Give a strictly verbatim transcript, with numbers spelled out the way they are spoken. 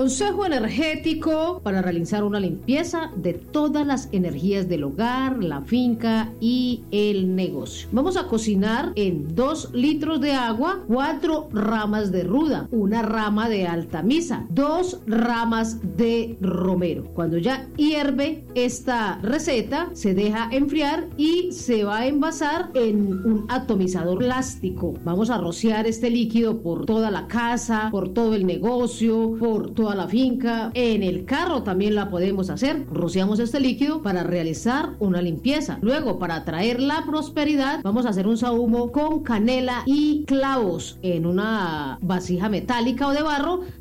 Consejo energético para realizar una limpieza de todas las energías del hogar, la finca y el negocio. Vamos a cocinar en dos litros de agua, cuatro ramas de ruda, una rama de altamisa, dos ramas de romero. Cuando ya hierve esta receta, se deja enfriar y se va a envasar en un atomizador plástico. Vamos a rociar este líquido por toda la casa, por todo el negocio, por toda la finca. En el carro también la podemos hacer. Rociamos este líquido para realizar una limpieza. Luego, para atraer la prosperidad, vamos a hacer un sahumo con canela y clavos en una vasija metálica o de barro.